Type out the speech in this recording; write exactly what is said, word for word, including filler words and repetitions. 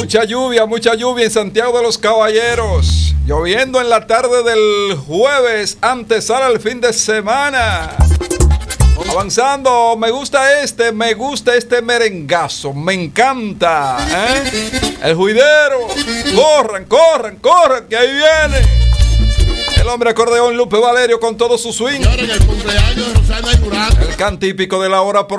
Mucha lluvia, mucha lluvia en Santiago de los Caballeros. Lloviendo en la tarde del jueves, antesala el fin de semana. Avanzando, me gusta este, me gusta este merengazo, me encanta, ¿eh? El juidero, corran, corran, corran, que ahí viene. El hombre acordeón Lupe Valerio con todo su swing. El cumpleaños de Rosana y Durán. El can típico de la hora.